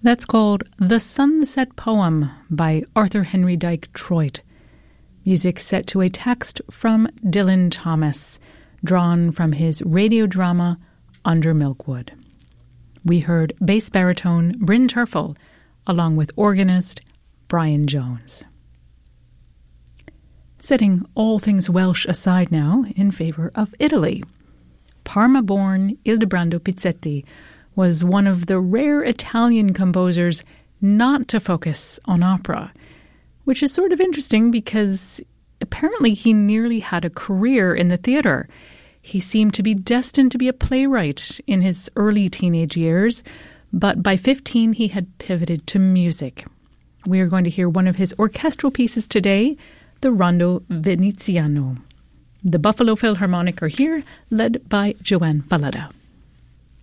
That's called The Sunset Poem by Arthur Henry Dyke Troit. Music set to a text from Dylan Thomas, drawn from his radio drama Under Milkwood. We heard bass baritone Bryn Terfel, along with organist Brian Jones. Setting all things Welsh aside now in favor of Italy. Parma-born Ildebrando Pizzetti was one of the rare Italian composers not to focus on opera, which is sort of interesting because apparently he nearly had a career in the theatre. He seemed to be destined to be a playwright in his early teenage years, but by 15 he had pivoted to music. We are going to hear one of his orchestral pieces today, the Rondo Veneziano. The Buffalo Philharmonic are here, led by Joanne Fallada.